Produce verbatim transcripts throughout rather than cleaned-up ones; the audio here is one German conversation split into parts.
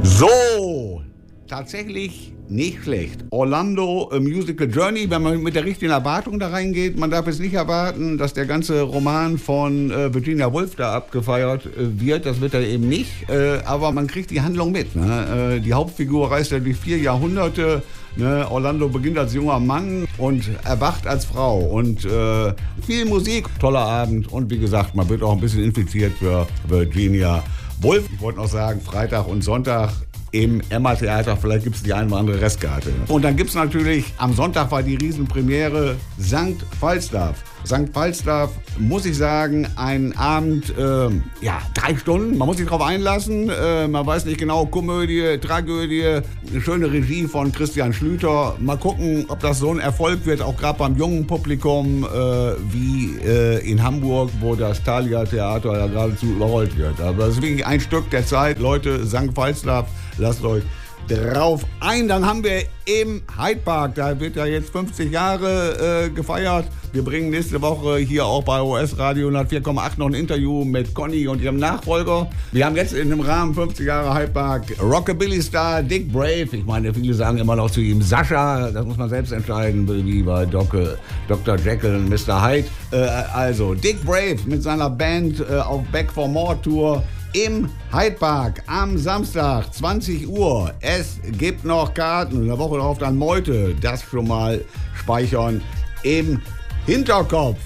So, tatsächlich nicht schlecht. Orlando, A Musical Journey, wenn man mit der richtigen Erwartung da reingeht. Man darf es nicht erwarten, dass der ganze Roman von äh, Virginia Woolf da abgefeiert äh, wird. Das wird er eben nicht. Äh, aber man kriegt die Handlung mit. Ne? Äh, die Hauptfigur reist ja durch vier Jahrhunderte. Ne? Orlando beginnt als junger Mann und erwacht als Frau. Und äh, viel Musik, toller Abend. Und wie gesagt, man wird auch ein bisschen infiziert für Virginia Woolf. Ich wollte noch sagen, Freitag und Sonntag im Emma-Theater, vielleicht gibt es die eine oder andere Restkarte. Und dann gibt es natürlich, am Sonntag war die Riesenpremiere Sankt Falstaff. Sankt Falstaff, muss ich sagen, ein Abend, äh, ja, drei Stunden, man muss sich drauf einlassen, äh, man weiß nicht genau, Komödie, Tragödie, eine schöne Regie von Christian Schlüter. Mal gucken, ob das so ein Erfolg wird, auch gerade beim jungen Publikum, äh, wie äh, in Hamburg, wo das Thalia-Theater ja geradezu überrollt wird. Aber deswegen ein Stück der Zeit, Leute, Sankt Falstaff, lasst euch drauf ein. Dann haben wir im Hyde Park, da wird ja jetzt fünfzig Jahre äh, gefeiert. Wir bringen nächste Woche hier auch bei O S Radio hundertvier Komma acht noch ein Interview mit Conny und ihrem Nachfolger. Wir haben jetzt in dem Rahmen fünfzig Jahre Hyde Park Rockabilly-Star Dick Brave. Ich meine, viele sagen immer noch zu ihm Sascha, das muss man selbst entscheiden, wie bei Doc, Doktor Jekyll und Mister Hyde. Äh, also Dick Brave mit seiner Band äh, auf Back for More Tour im Hyde Park am Samstag, zwanzig Uhr. Es gibt noch Karten. In der Woche darauf dann Meute. Das schon mal speichern im Hinterkopf.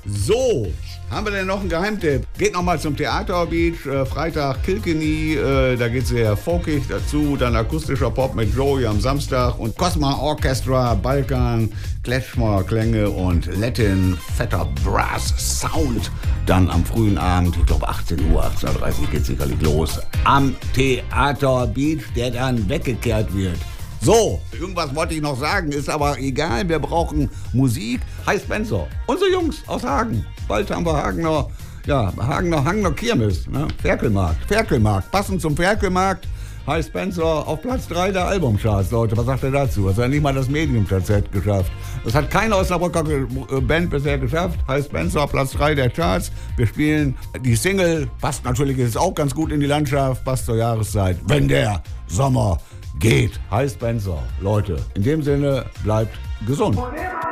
So, haben wir denn noch einen Geheimtipp? Geht nochmal zum Theater Beach. Äh, Freitag Kilkenny. Äh, da geht es sehr folkig dazu. Dann akustischer Pop mit Joey am Samstag. Und Cosma Orchestra, Balkan, Kletschmer-Klänge und Latin, fetter Brass Sound. Dann am frühen Abend, ich glaube achtzehn Uhr, achtzehn Uhr dreißig geht sicherlich los. Am Theater Beach, der dann weggekehrt wird. So, irgendwas wollte ich noch sagen, ist aber egal, wir brauchen Musik. Hi Spencer, unsere Jungs aus Hagen. Bald haben wir Hagener, ja, Hagener, Hagener Kirmes, ne? Ferkelmarkt, Ferkelmarkt, passend zum Ferkelmarkt. Hi Spencer auf Platz drei der Albumcharts, Leute, was sagt er dazu? Das hat nicht mal das Medium-K Z geschafft. Das hat keine Osnabrücker Band bisher geschafft. Hi Spencer, Platz drei der Charts. Wir spielen die Single, passt natürlich ist auch ganz gut in die Landschaft, passt zur Jahreszeit, wenn der Sommer geht. Hi Spencer, Leute, in dem Sinne, bleibt gesund.